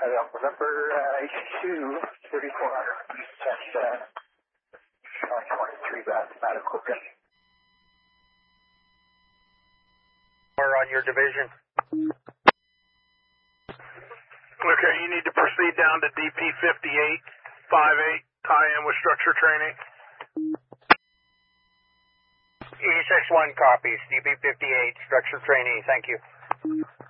November 82, 3400. That's 23 mathematical. We're on your division. Okay, you need to proceed down to DP 5858, tie in with structure training. E61 copies, DP 58, structure training, thank you.